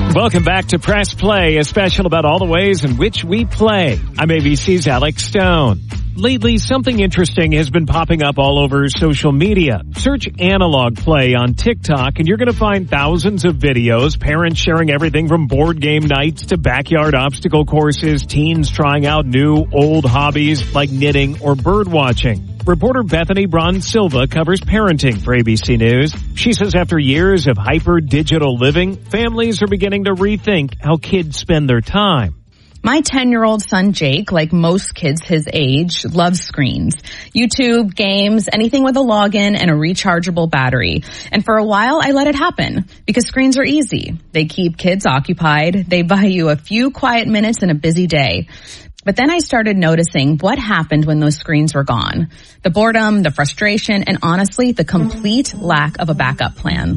Welcome back to Press Play, a special about all the ways in which we play. I'm ABC's Alex Stone. Lately, something interesting has been popping up all over social media. Search analog play on TikTok and you're going to find thousands of videos, parents sharing everything from board game nights to backyard obstacle courses, teens trying out new, old hobbies like knitting or bird watching. Reporter Bethany Braun Silva covers parenting for ABC News. She says after years of hyper-digital living, families are beginning to rethink how kids spend their time. My 10-year-old son, Jake, like most kids his age, loves screens. YouTube, games, anything with a login and a rechargeable battery. And for a while, I let it happen because screens are easy. They keep kids occupied. They buy you a few quiet minutes in a busy day. But then I started noticing what happened when those screens were gone. The boredom, the frustration, and honestly, the complete lack of a backup plan.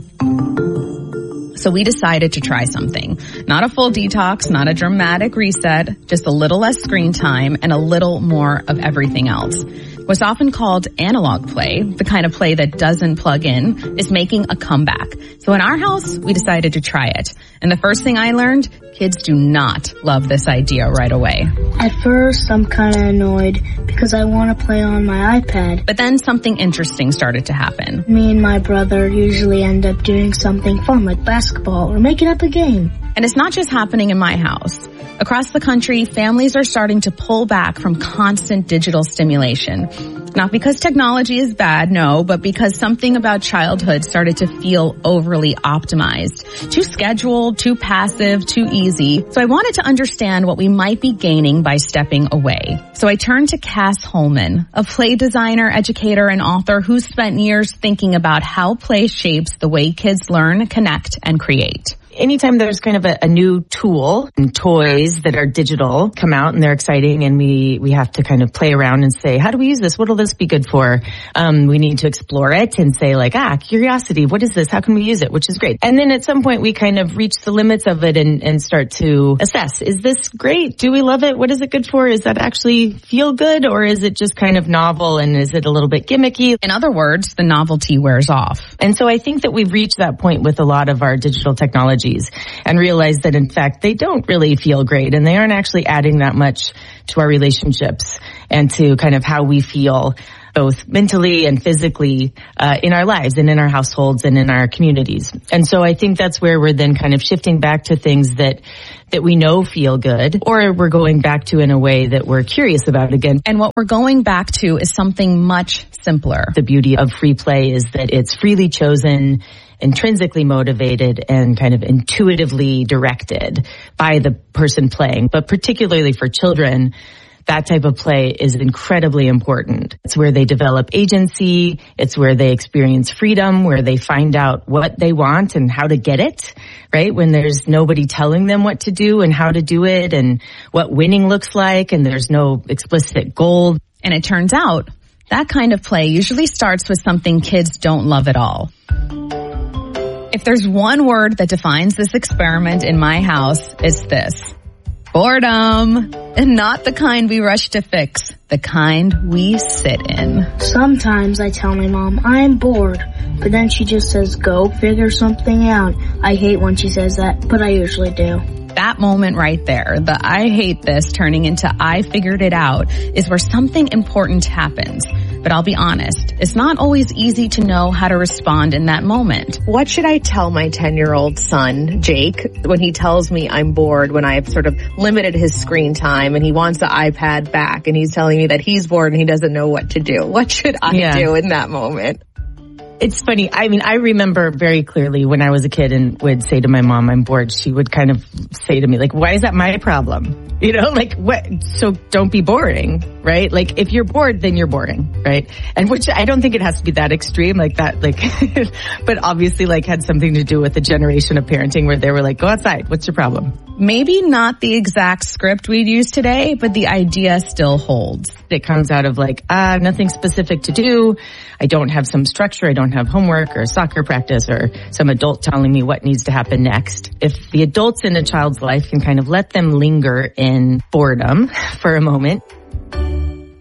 So we decided to try something. Not a full detox, not a dramatic reset, just a little less screen time and a little more of everything else. What's often called analog play, the kind of play that doesn't plug in, is making a comeback. So in our house, we decided to try it. And the first thing I learned, kids do not love this idea right away. At first, I'm kind of annoyed because I want to play on my iPad. But then something interesting started to happen. Me and my brother usually end up doing something fun like basketball or making up a game. And it's not just happening in my house. Across the country, families are starting to pull back from constant digital stimulation. Not because technology is bad, no, but because something about childhood started to feel overly optimized. Too scheduled, too passive, too easy. So I wanted to understand what we might be gaining by stepping away. So I turned to Cass Holman, a play designer, educator, and author who spent years thinking about how play shapes the way kids learn, connect, and create. Anytime there's kind of a new tool and toys that are digital come out and they're exciting and we have to kind of play around and say, how do we use this? What will this be good for? We need to explore it and say like, curiosity. What is this? How can we use it? Which is great. And then at some point we kind of reach the limits of it and start to assess. Is this great? Do we love it? What is it good for? Is that actually feel good? Or is it just kind of novel and is it a little bit gimmicky? In other words, the novelty wears off. And so I think that we've reached that point with a lot of our digital technology and realize that in fact they don't really feel great and they aren't actually adding that much to our relationships and to kind of how we feel both mentally and physically in our lives and in our households and in our communities. And so I think that's where we're then kind of shifting back to things that we know feel good, or we're going back to in a way that we're curious about again. And what we're going back to is something much simpler. The beauty of free play is that it's freely chosen, intrinsically motivated, and kind of intuitively directed by the person playing. But particularly for children, that type of play is incredibly important. It's where they develop agency. It's where they experience freedom, where they find out what they want and how to get it, right? When there's nobody telling them what to do and how to do it and what winning looks like, and there's no explicit goal. And it turns out that kind of play usually starts with something kids don't love at all. If there's one word that defines this experiment in my house, it's this. Boredom. And not the kind we rush to fix, the kind we sit in. Sometimes I tell my mom I'm bored, but then she just says, go figure something out. I hate when she says that, but I usually do. That moment right there, the I hate this turning into I figured it out, is where something important happens. But I'll be honest, it's not always easy to know how to respond in that moment. What should I tell my 10-year-old son, Jake, when he tells me I'm bored, when I've sort of limited his screen time and he wants the iPad back and he's telling me that he's bored and he doesn't know what to do? What should I do in that moment? It's funny. I mean, I remember very clearly when I was a kid and would say to my mom, I'm bored. She would kind of say to me, like, why is that my problem? You know, like, what? So don't be boring, right? Like, if you're bored, then you're boring, right? And which I don't think it has to be that extreme, like that, like, but obviously, like, had something to do with the generation of parenting where they were like, go outside. What's your problem? Maybe not the exact script we'd use today, but the idea still holds. It comes out of like, nothing specific to do. I don't have some structure. I don't have homework or soccer practice or some adult telling me what needs to happen next. If the adults in a child's life can kind of let them linger in boredom for a moment,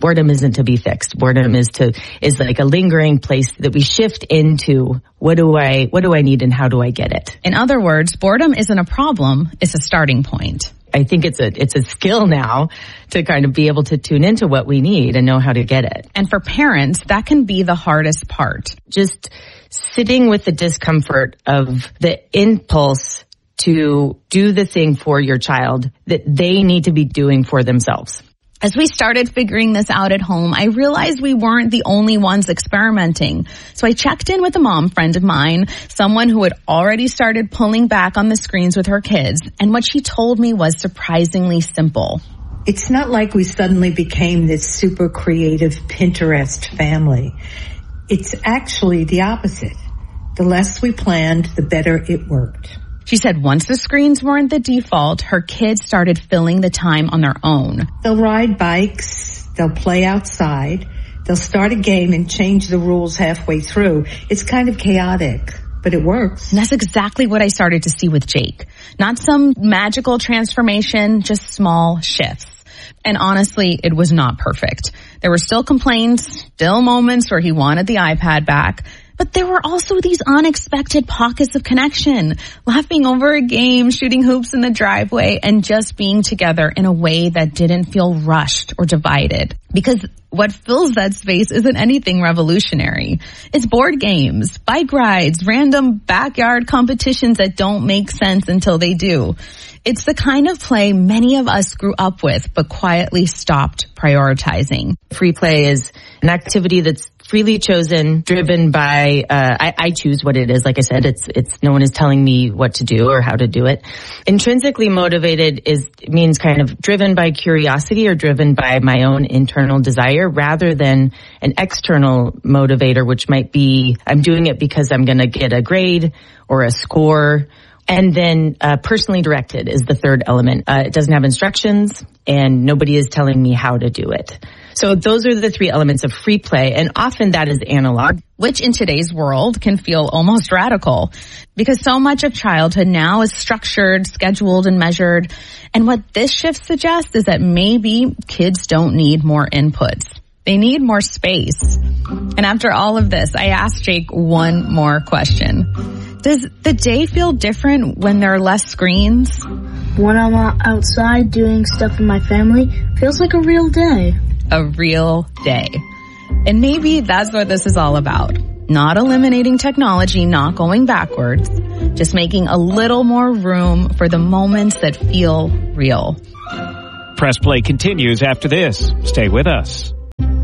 Boredom isn't to be fixed. Boredom is like a lingering place that we shift into. What do I need and how do I get it? In other words, boredom isn't a problem, it's a starting point. I think it's a skill now to kind of be able to tune into what we need and know how to get it. And for parents, that can be the hardest part. Just sitting with the discomfort of the impulse to do the thing for your child that they need to be doing for themselves. As we started figuring this out at home, I realized we weren't the only ones experimenting. So I checked in with a mom friend of mine, someone who had already started pulling back on the screens with her kids. And what she told me was surprisingly simple. It's not like we suddenly became this super creative Pinterest family. It's actually the opposite. The less we planned, the better it worked. She said once the screens weren't the default, her kids started filling the time on their own. They'll ride bikes, they'll play outside, they'll start a game and change the rules halfway through. It's kind of chaotic, but it works. And that's exactly what I started to see with Jake. Not some magical transformation, just small shifts. And honestly, it was not perfect. There were still complaints, still moments where he wanted the iPad back. But there were also these unexpected pockets of connection, laughing over a game, shooting hoops in the driveway, and just being together in a way that didn't feel rushed or divided. Because what fills that space isn't anything revolutionary. It's board games, bike rides, random backyard competitions that don't make sense until they do. It's the kind of play many of us grew up with, but quietly stopped prioritizing. Free play is an activity that's freely chosen, driven by, I choose what it is. Like I said, it's no one is telling me what to do or how to do it. Intrinsically motivated means kind of driven by curiosity or driven by my own internal desire rather than an external motivator, which might be, I'm doing it because I'm going to get a grade or a score. And then personally directed is the third element. It doesn't have instructions and nobody is telling me how to do it. So those are the three elements of free play, and often that is analog. Which in today's world can feel almost radical because so much of childhood now is structured, scheduled, and measured. And what this shift suggests is that maybe kids don't need more inputs. They need more space. And after all of this, I asked Jake one more question. Does the day feel different when there are less screens? When I'm outside doing stuff with my family, it feels like a real day. A real day. And maybe that's what this is all about. Not eliminating technology, not going backwards, just making a little more room for the moments that feel real. Press Play continues after this. Stay with us.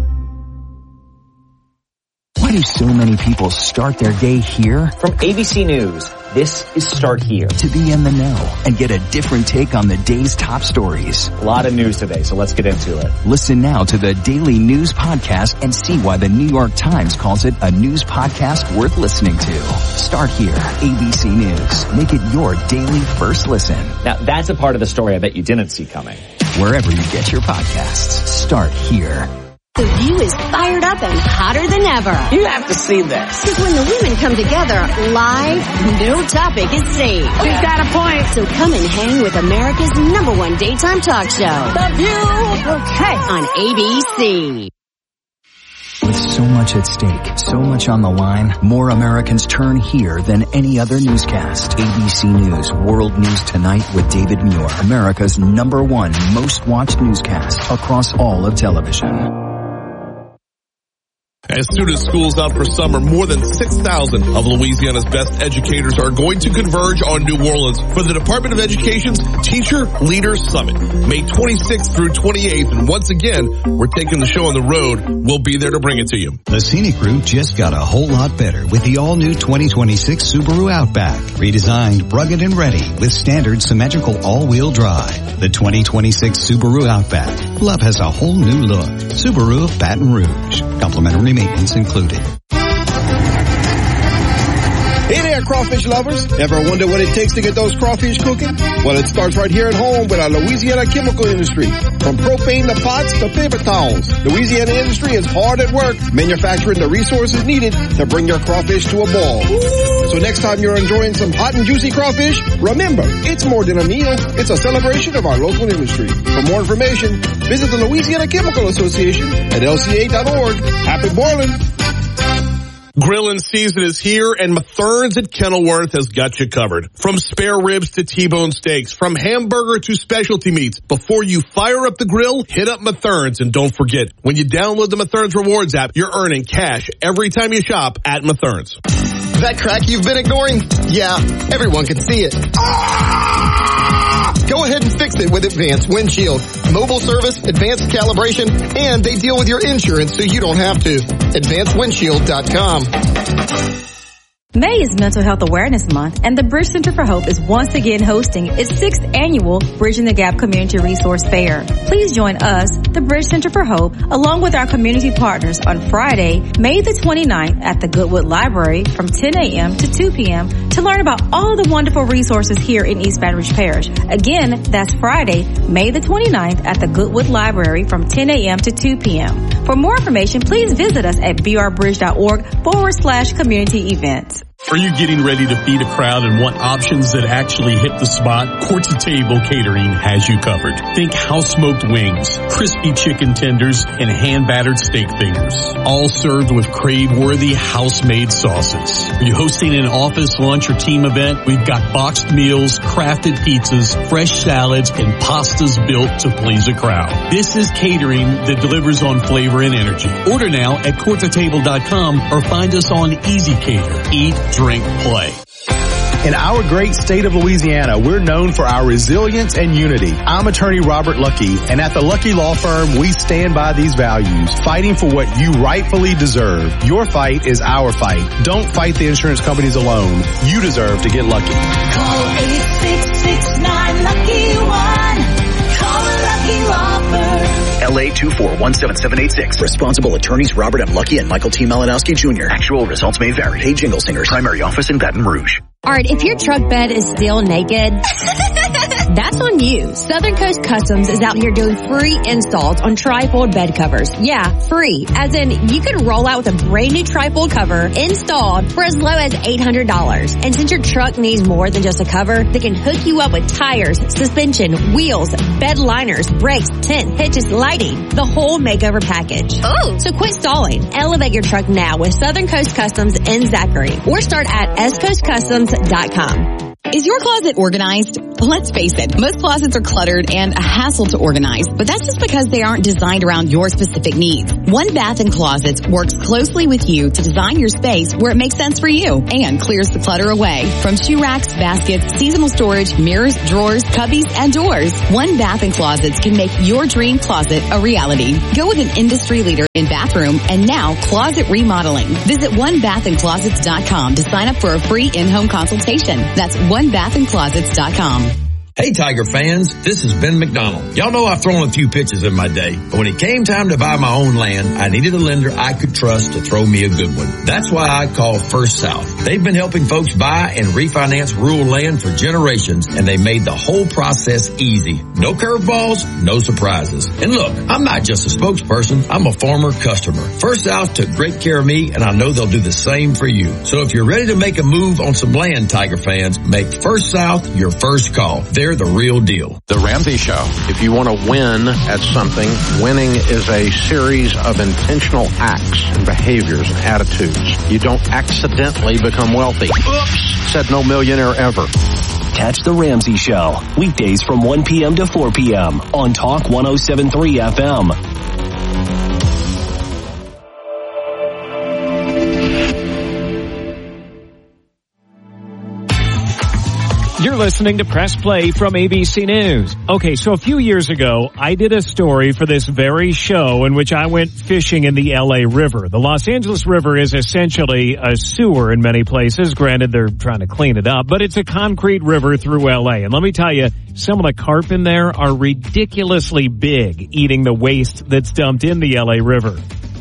Why do so many people start their day here? From ABC News, this is Start Here. To be in the know and get a different take on the day's top stories. A lot of news today, so let's get into it. Listen now to the Daily News Podcast and see why the New York Times calls it a news podcast worth listening to. Start Here, ABC News. Make it your daily first listen. Now, that's a part of the story I bet you didn't see coming. Wherever you get your podcasts, Start Here. The View is fired up and hotter than ever. You have to see this. Because when the women come together live, no topic is safe. She's got a point. So come and hang with America's #1 daytime talk show. The View. Okay. On ABC. With so much at stake, so much on the line, more Americans turn here than any other newscast. ABC News World News Tonight with David Muir, America's #1 most watched newscast across all of television. As soon as school's out for summer, more than 6,000 of Louisiana's best educators are going to converge on New Orleans for the Department of Education's Teacher Leaders Summit, May 26th through 28th. And once again, we're taking the show on the road. We'll be there to bring it to you. The scenic route just got a whole lot better with the all-new 2026 Subaru Outback. Redesigned, rugged, and ready with standard symmetrical all-wheel drive. The 2026 Subaru Outback. Love has a whole new look. Subaru of Baton Rouge. Complimentary maintenance included. Hey there, crawfish lovers. Ever wonder what it takes to get those crawfish cooking? Well, it starts right here at home with our Louisiana chemical industry. From propane to pots to paper towels, Louisiana industry is hard at work manufacturing the resources needed to bring your crawfish to a ball. So next time you're enjoying some hot and juicy crawfish, remember, it's more than a meal. It's a celebration of our local industry. For more information, visit the Louisiana Chemical Association at lca.org. Happy boiling! Grilling season is here, and Mathern's at Kenilworth has got you covered. From spare ribs to T-bone steaks, from hamburger to specialty meats. Before you fire up the grill, hit up Mathern's, and don't forget, when you download the Mathern's Rewards app, you're earning cash every time you shop at Mathern's. That crack you've been ignoring? Yeah, everyone can see it. Go ahead and fix it with Advanced Windshield. Mobile service, advanced calibration, and they deal with your insurance so you don't have to. AdvancedWindshield.com. May is Mental Health Awareness Month, and the Bridge Center for Hope is once again hosting its 6th annual Bridging the Gap Community Resource Fair. Please join us, the Bridge Center for Hope, along with our community partners on Friday, May the 29th at the Goodwood Library from 10 a.m. to 2 p.m. to learn about all the wonderful resources here in East Baton Rouge Parish. Again, that's Friday, May the 29th at the Goodwood Library from 10 a.m. to 2 p.m. For more information, please visit us at brbridge.org/community events. Are you getting ready to feed a crowd and want options that actually hit the spot? Court to Table Catering has you covered. Think house-smoked wings, crispy chicken tenders, and hand-battered steak fingers. All served with crave-worthy house-made sauces. Are you hosting an office, lunch, or team event? We've got boxed meals, crafted pizzas, fresh salads, and pastas built to please a crowd. This is catering that delivers on flavor and energy. Order now at courttotable.com or find us on Easy Cater. Eat, drink, play. In our great state of Louisiana, we're known for our resilience and unity. I'm attorney Robert Lucky, and at the Lucky Law Firm, we stand by these values, fighting for what you rightfully deserve. Your fight is our fight. Don't fight the insurance companies alone. You deserve to get lucky. Call 866-9-LUCKY-1. Call a Lucky Law Firm. LA 2417786. Responsible attorneys Robert M. Lucky and Michael T. Malinowski Jr. Actual results may vary. Hey, Jingle Singers. Primary office in Baton Rouge. All right, if your truck bed is still naked, that's on you. Southern Coast Customs is out here doing free installs on trifold bed covers. Yeah, free. As in, you can roll out with a brand new trifold cover installed for as low as $800. And since your truck needs more than just a cover, they can hook you up with tires, suspension, wheels, bed liners, brakes, tent, hitches, lighting, the whole makeover package. Oh! So quit stalling. Elevate your truck now with Southern Coast Customs in Zachary. Or start at scoastcustoms.com. Is your closet organized? Let's face it, most closets are cluttered and a hassle to organize, but that's just because they aren't designed around your specific needs. One Bath & Closets works closely with you to design your space where it makes sense for you and clears the clutter away. From shoe racks, baskets, seasonal storage, mirrors, drawers, cubbies, and doors, One Bath & Closets can make your dream closet a reality. Go with an industry leader in bathroom and now closet remodeling. Visit onebathandclosets.com to sign up for a free in-home consultation. That's onebathandclosets.com. Hey Tiger fans, this is Ben McDonald. Y'all know I've thrown a few pitches in my day, but when it came time to buy my own land, I needed a lender I could trust to throw me a good one. That's why I called First South. They've been helping folks buy and refinance rural land for generations, and they made the whole process easy. No curveballs, no surprises. And look, I'm not just a spokesperson, I'm a former customer. First South took great care of me, and I know they'll do the same for you. So if you're ready to make a move on some land, Tiger fans, make First South your first call. They're the real deal. The Ramsey Show. If you want to win at something, winning is a series of intentional acts and behaviors and attitudes. You don't accidentally become wealthy. Oops, said no millionaire ever. Catch The Ramsey Show, weekdays from 1 p.m. to 4 p.m. on Talk 107.3 FM. You're listening to Press Play from ABC News. Okay, so a few years ago, I did a story for this very show in which I went fishing in the LA River. The Los Angeles River is essentially a sewer in many places. Granted, they're trying to clean it up, but it's a concrete river through LA. And let me tell you, some of the carp in there are ridiculously big, eating the waste that's dumped in the LA River.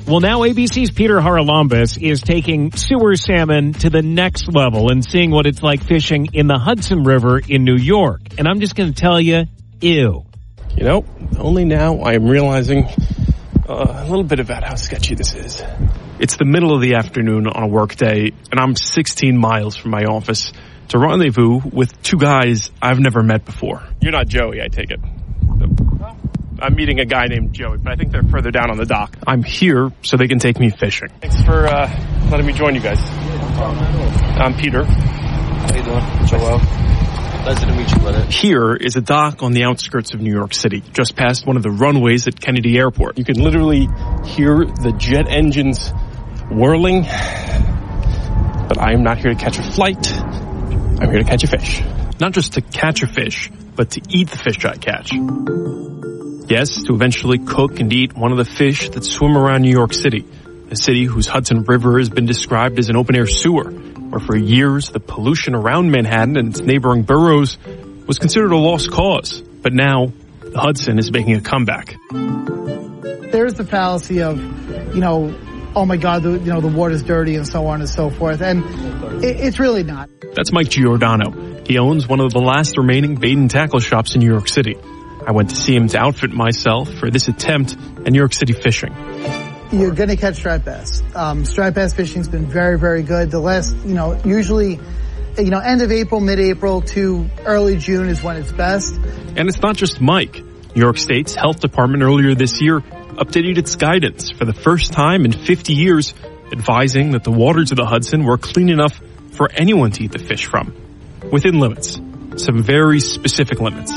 Well, now ABC's Peter Haralambous is taking sewer salmon to the next level and seeing what it's like fishing in the Hudson River in New York. And I'm just going to tell you, ew. You know, only now I am realizing a little bit about how sketchy this is. It's the middle of the afternoon on a work day, and I'm 16 miles from my office to rendezvous with two guys I've never met before. You're not Joey, I take it. I'm meeting a guy named Joey, but I think they're further down on the dock. I'm here so they can take me fishing. Thanks for letting me join you guys. I'm Peter. How you doing? Joel. Pleasure to meet you, brother. Here is a dock on the outskirts of New York City, just past one of the runways at Kennedy Airport. You can literally hear the jet engines whirling, but I am not here to catch a flight. I'm here to catch a fish. Not just to catch a fish, but to eat the fish I catch. Yes, to eventually cook and eat one of the fish that swim around New York City, a city whose Hudson River has been described as an open-air sewer, where for years the pollution around Manhattan and its neighboring boroughs was considered a lost cause. But now, the Hudson is making a comeback. There's the fallacy of, oh my God, the water's dirty and so on and so forth. And it's really not. That's Mike Giordano. He owns one of the last remaining bait and tackle shops in New York City. I went to see him to outfit myself for this attempt at New York City fishing. You're going to catch striped bass. Striped bass fishing's been very, very good. The last, usually, end of April, mid-April to early June is when it's best. And it's not just Mike. New York State's health department earlier this year updated its guidance for the first time in 50 years, advising that the waters of the Hudson were clean enough for anyone to eat the fish from, within limits, some very specific limits.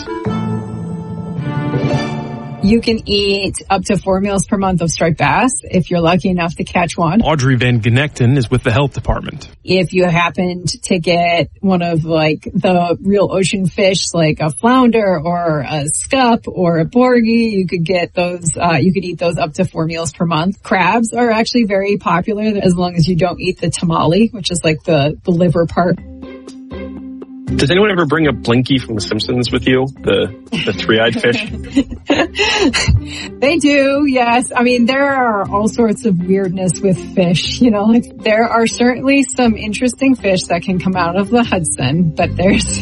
You can eat up to 4 meals per month of striped bass if you're lucky enough to catch one. Audrey Van Genekten is with the health department. If you happened to get one of the real ocean fish like a flounder or a scup or a porgy, you could get those, you could eat those up to 4 meals per month. Crabs are actually very popular as long as you don't eat the tamale, which is like the liver part. Does anyone ever bring a Blinky from The Simpsons with you? The three-eyed fish? They do, yes. I mean, there are all sorts of weirdness with fish. There are certainly some interesting fish that can come out of the Hudson, but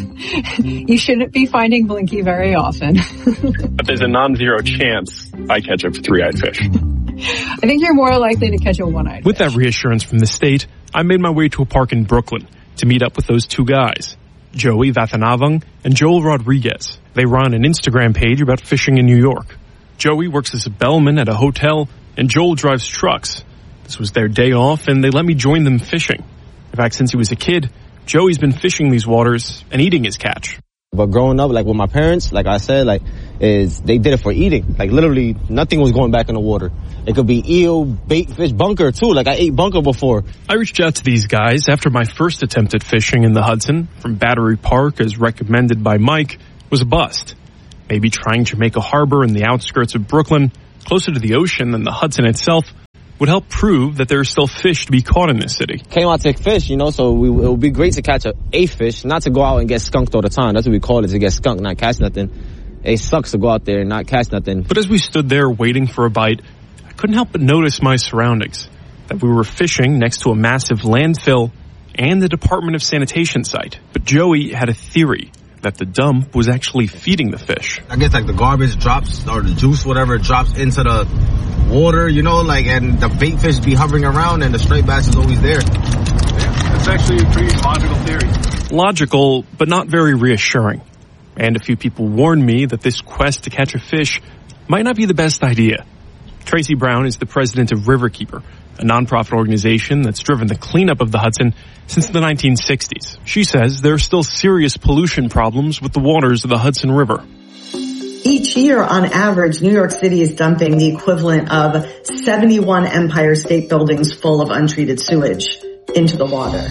you shouldn't be finding Blinky very often. But there's a non-zero chance I catch a three-eyed fish. I think you're more likely to catch a one-eyed With fish. That reassurance from the state, I made my way to a park in Brooklyn to meet up with those two guys, Joey Vathanavong and Joel Rodriguez. They run an Instagram page about fishing in New York. Joey works as a bellman at a hotel, and Joel drives trucks. This was their day off, and they let me join them fishing. In fact, since he was a kid, Joey's been fishing these waters and eating his catch. But growing up, with my parents, like I said, they did it for eating. Literally, nothing was going back in the water. It could be eel, bait, fish, bunker, too. I ate bunker before. I reached out to these guys after my first attempt at fishing in the Hudson from Battery Park, as recommended by Mike, was a bust. Maybe trying Jamaica Harbor in the outskirts of Brooklyn, closer to the ocean than the Hudson itself, would help prove that there are still fish to be caught in this city. Came out to fish, so it would be great to catch a fish, not to go out and get skunked all the time. That's what we call it, to get skunked, not catch nothing. It sucks to go out there and not catch nothing. But as we stood there waiting for a bite, I couldn't help but notice my surroundings, that we were fishing next to a massive landfill and the Department of Sanitation site. But Joey had a theory that the dump was actually feeding the fish. I guess the garbage drops, or the juice, whatever, drops into the water, and the bait fish be hovering around and the straight bass is always there. Yeah, that's actually a pretty logical theory. Logical, but not very reassuring. And a few people warned me that this quest to catch a fish might not be the best idea. Tracy Brown is the president of Riverkeeper, a nonprofit organization that's driven the cleanup of the Hudson since the 1960s. She says there are still serious pollution problems with the waters of the Hudson River. Each year, on average, New York City is dumping the equivalent of 71 Empire State Buildings full of untreated sewage into the water.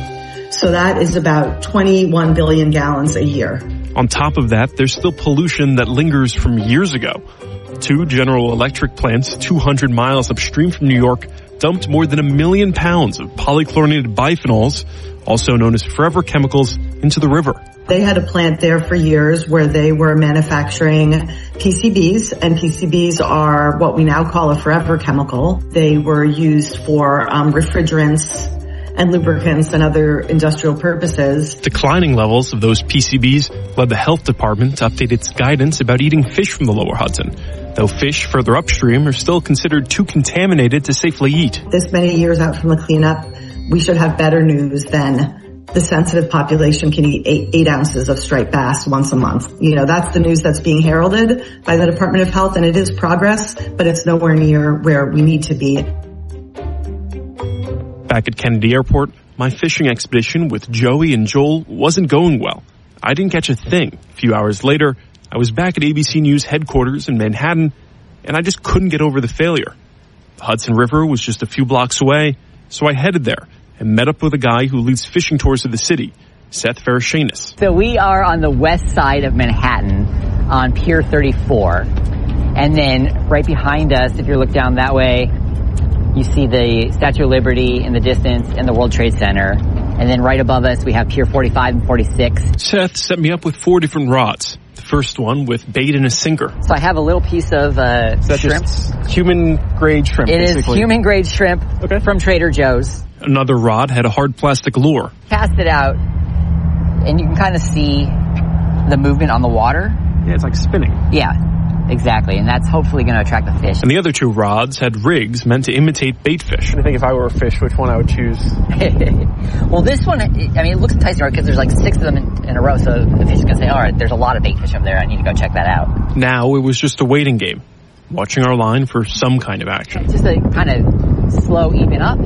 So that is about 21 billion gallons a year. On top of that, there's still pollution that lingers from years ago. 2 General Electric plants 200 miles upstream from New York dumped more than 1 million pounds of polychlorinated biphenyls, also known as forever chemicals, into the river. They had a plant there for years where they were manufacturing PCBs, and PCBs are what we now call a forever chemical. They were used for refrigerants and lubricants and other industrial purposes. Declining levels of those PCBs led the health department to update its guidance about eating fish from the lower Hudson, though fish further upstream are still considered too contaminated to safely eat. This many years out from the cleanup, we should have better news than the sensitive population can eat 8 ounces of striped bass once a month. You know, that's the news that's being heralded by the Department of Health, and it is progress, but it's nowhere near where we need to be. Back at Kennedy Airport, my fishing expedition with Joey and Joel wasn't going well. I didn't catch a thing. A few hours later, I was back at ABC News headquarters in Manhattan, and I just couldn't get over the failure. The Hudson River was just a few blocks away, so I headed there and met up with a guy who leads fishing tours of the city, Seth Verashenis. So we are on the west side of Manhattan on Pier 34. And then right behind us, if you look down that way, you see the Statue of Liberty in the distance and the World Trade Center. And then right above us, we have Pier 45 and 46. Seth set me up with 4 different rods. The first one with bait and a sinker. So I have a little piece of shrimp. Human-grade shrimp, It basically. is human-grade shrimp from Trader Joe's. Another rod had a hard plastic lure. Cast it out, and you can kind of see the movement on the water. Yeah, it's like spinning. Yeah, exactly, and that's hopefully going to attract the fish. And the other 2 rods had rigs meant to imitate bait fish. I think if I were a fish, which one I would choose? Well, this one, I mean, it looks enticing because there's like 6 of them in a row, so the fish is going to say, all right, there's a lot of bait fish over there, I need to go check that out. Now it was just a waiting game, watching our line for some kind of action. It's just a kind of slow even up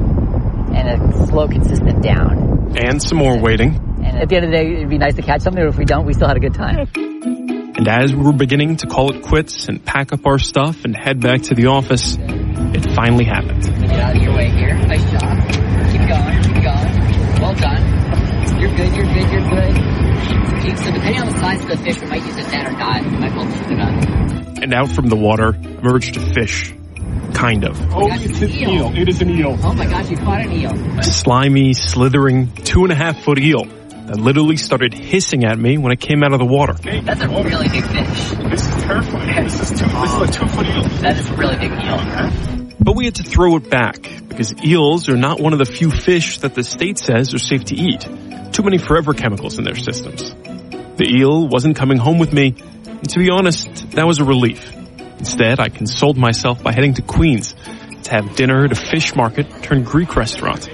and a slow consistent down. And some more waiting. And at the end of the day, it'd be nice to catch something, but if we don't, we still had a good time. And as we were beginning to call it quits and pack up our stuff and head back to the office, it finally happened. Get out of your way here. Nice job. Keep going. Well done. You're good. So depending on the size of the fish, we might use a net or not. We might both use it up. And out from the water emerged a fish. Kind of. Oh, it's an eel. It is an eel. Oh my gosh, you caught an eel. A slimy, slithering, 2.5-foot eel that literally started hissing at me when it came out of the water. That's a really big fish. This is terrifying. This is a 2-foot eel. That is a really big eel. But we had to throw it back because eels are not one of the few fish that the state says are safe to eat. Too many forever chemicals in their systems. The eel wasn't coming home with me, and to be honest, that was a relief. Instead, I consoled myself by heading to Queens to have dinner at a fish market turned Greek restaurant.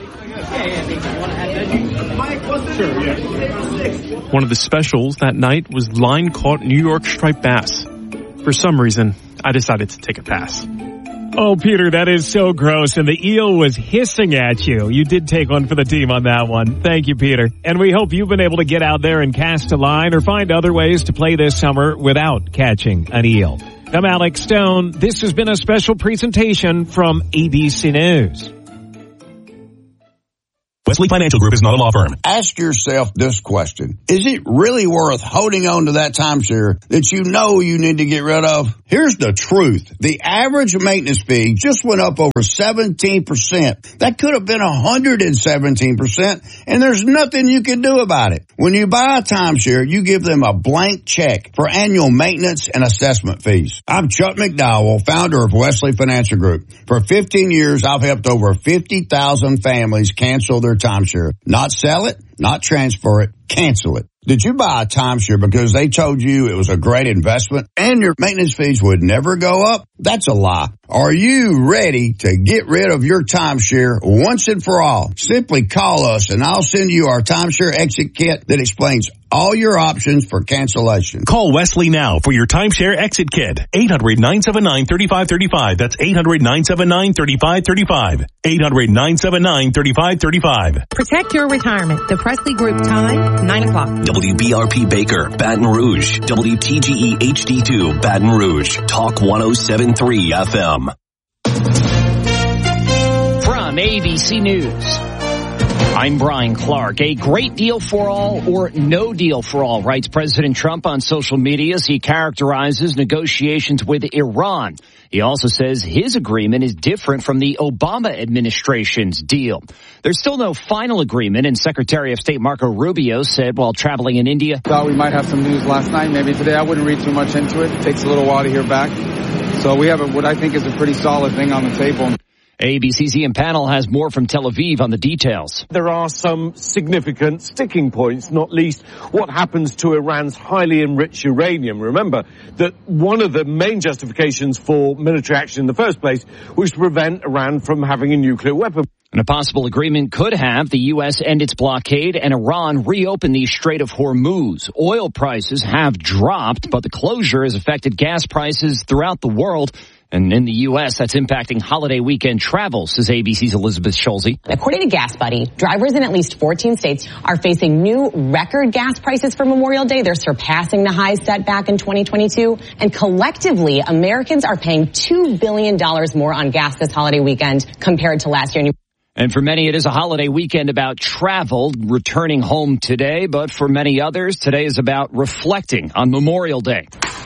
One of the specials that night was line-caught New York striped bass. For some reason, I decided to take a pass. Oh, Peter, that is so gross. And the eel was hissing at you. You did take one for the team on that one. Thank you, Peter. And we hope you've been able to get out there and cast a line or find other ways to play this summer without catching an eel. I'm Alex Stone. This has been a special presentation from ABC News. Wesley Financial Group is not a law firm. Ask yourself this question. Is it really worth holding on to that timeshare that you know you need to get rid of? Here's the truth. The average maintenance fee just went up over 17%. That could have been 117%, and there's nothing you can do about it. When you buy a timeshare, you give them a blank check for annual maintenance and assessment fees. I'm Chuck McDowell, founder of Wesley Financial Group. For 15 years, I've helped over 50,000 families cancel their timeshare. Not sell it, not transfer it, cancel it. Did you buy a timeshare because they told you it was a great investment and your maintenance fees would never go up? That's a lie. Are you ready to get rid of your timeshare once and for all? Simply call us and I'll send you our timeshare exit kit that explains all your options for cancellation. Call Wesley now for your timeshare exit kit. 800-979-3535. That's 800-979-3535. 800-979-3535. Protect your retirement. The Presley Group time, 9 o'clock. WBRP Baker, Baton Rouge. WTGE HD2, Baton Rouge. Talk 107.3 FM. From ABC News. I'm Brian Clark. A great deal for all or no deal for all, writes President Trump on social media as he characterizes negotiations with Iran. He also says his agreement is different from the Obama administration's deal. There's still no final agreement, and Secretary of State Marco Rubio said while traveling in India, thought we might have some news last night, maybe today. I wouldn't read too much into it. It takes a little while to hear back. So we have what I think is a pretty solid thing on the table. ABC's Ian Pannell has more from Tel Aviv on the details. There are some significant sticking points, not least what happens to Iran's highly enriched uranium. Remember that one of the main justifications for military action in the first place was to prevent Iran from having a nuclear weapon. And a possible agreement could have the U.S. end its blockade and Iran reopen the Strait of Hormuz. Oil prices have dropped, but the closure has affected gas prices throughout the world. And in the U.S., that's impacting holiday weekend travel, says ABC's Elizabeth Schulze. According to GasBuddy, drivers in at least 14 states are facing new record gas prices for Memorial Day. They're surpassing the highs set back in 2022. And collectively, Americans are paying $2 billion more on gas this holiday weekend compared to last year. And for many, it is a holiday weekend about travel, returning home today. But for many others, today is about reflecting on Memorial Day.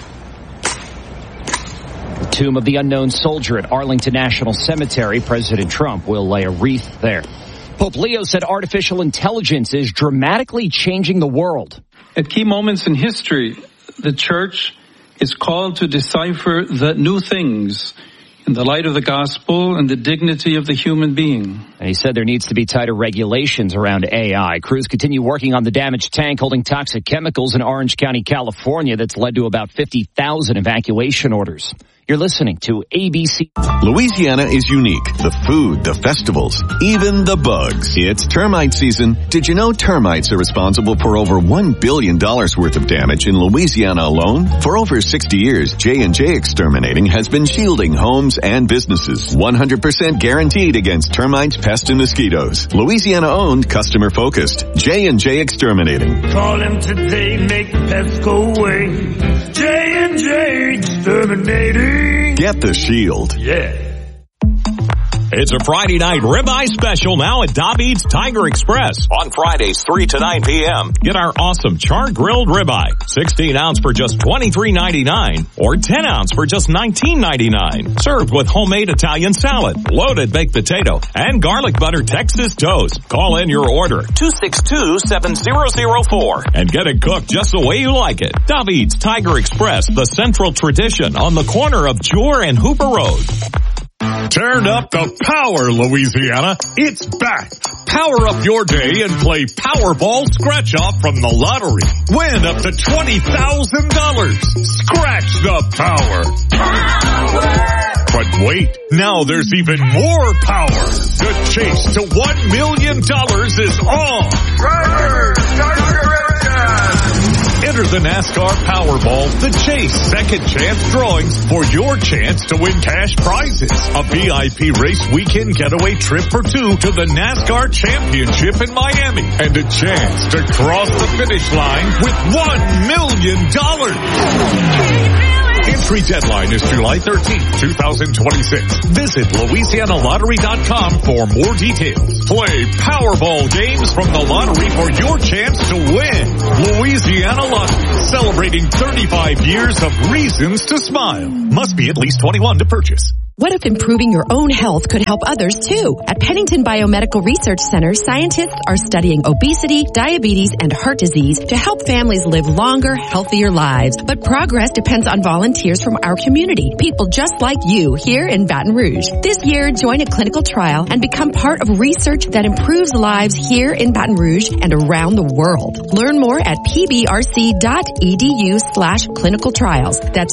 The tomb of the unknown soldier at Arlington National Cemetery. President Trump will lay a wreath there. Pope Leo said artificial intelligence is dramatically changing the world. At key moments in history, the church is called to decipher the new things in the light of the gospel and the dignity of the human being. And he said there needs to be tighter regulations around AI. Crews continue working on the damaged tank holding toxic chemicals in Orange County, California, that's led to about 50,000 evacuation orders. You're listening to ABC. Louisiana is unique. The food, the festivals, even the bugs. It's termite season. Did you know termites are responsible for over $1 billion worth of damage in Louisiana alone? For over 60 years, J&J Exterminating has been shielding homes and businesses. 100% guaranteed against termites, pests, and mosquitoes. Louisiana-owned, customer-focused. J&J Exterminating. Call him today, make the pests go away. J&J Exterminating. Get the shield. Yeah. It's a Friday night ribeye special now at David's Tiger Express. On Fridays, 3 to 9 p.m. Get our awesome char-grilled ribeye. 16 ounce for just $23.99 or 10 ounce for just $19.99. Served with homemade Italian salad, loaded baked potato, and garlic butter Texas toast. Call in your order, 262-7004. And get it cooked just the way you like it. David's Tiger Express, the central tradition on the corner of Jewel and Hooper Road. Turn up the power, Louisiana. It's back. Power up your day and play Powerball Scratch Off from the lottery. Win up to $20,000. Scratch the power. But wait, now there's even more power. The chase to $1 million is on. Enter the NASCAR Powerball, the Chase second chance drawings for your chance to win cash prizes. A VIP race weekend getaway trip for two to the NASCAR Championship in Miami. And a chance to cross the finish line with $1 million. Entry deadline is July 13th, 2026. Visit LouisianaLottery.com for more details. Play Powerball games from the lottery for your chance to win. Louisiana Lottery, celebrating 35 years of reasons to smile. Must be at least 21 to purchase. What if improving your own health could help others too? At Pennington Biomedical Research Center, scientists are studying obesity, diabetes, and heart disease to help families live longer, healthier lives. But progress depends on volunteers from our community, people just like you here in Baton Rouge. This year, join a clinical trial and become part of research that improves lives here in Baton Rouge and around the world. Learn more at pbrc.edu/clinical trials. That's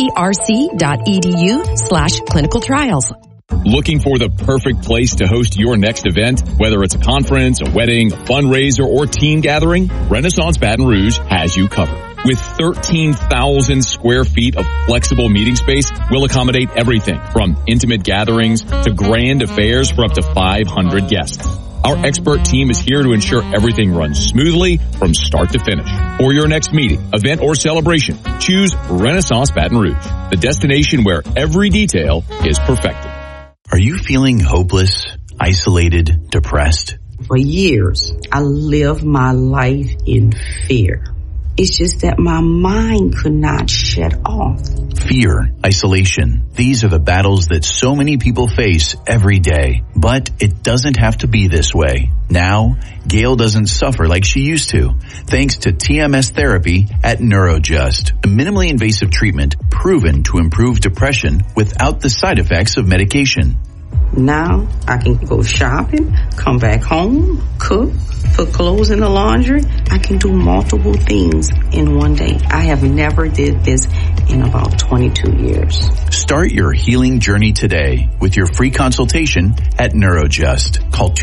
pbrc.edu/clinical trials. Looking for the perfect place to host your next event? Whether it's a conference, a wedding, a fundraiser, or team gathering, Renaissance Baton Rouge has you covered. With 13,000 square feet of flexible meeting space, we'll accommodate everything from intimate gatherings to grand affairs for up to 500 guests. Our expert team is here to ensure everything runs smoothly from start to finish. For your next meeting, event, or celebration, choose Renaissance Baton Rouge, the destination where every detail is perfected. Are you feeling hopeless, isolated, depressed? For years, I lived my life in fear. It's just that my mind could not shut off. Fear, isolation. These are the battles that so many people face every day. But it doesn't have to be this way. Now, Gail doesn't suffer like she used to, thanks to TMS therapy at NeuroJust, a minimally invasive treatment proven to improve depression without the side effects of medication. Now I can go shopping, come back home, cook, put clothes in the laundry. I can do multiple things in one day. I have never did this in about 22 years. Start your healing journey today with your free consultation at NeuroJust. Call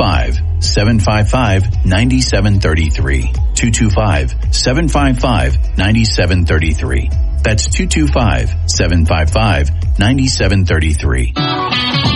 225-755-9733. 225-755-9733. That's 225-755-9733.